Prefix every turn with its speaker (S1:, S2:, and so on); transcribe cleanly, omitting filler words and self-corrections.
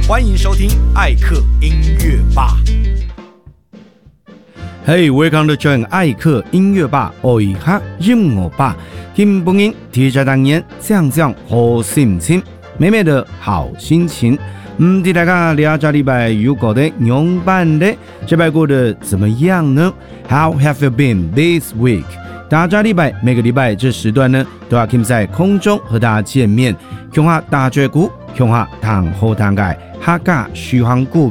S1: 欢迎收听艾克音乐吧。
S2: Hey, welcome to join 艾克音乐吧，我是音乐吧。听播音，提着当年，讲好心情，美美的好心情。知大家这礼拜又过得样板的，这拜过得怎么样呢 ？How have you been this week？ 大家礼拜每个礼拜这时段呢，都要在空中和大家见面，共下大绝股，共下谈好谈解，哈家续航股。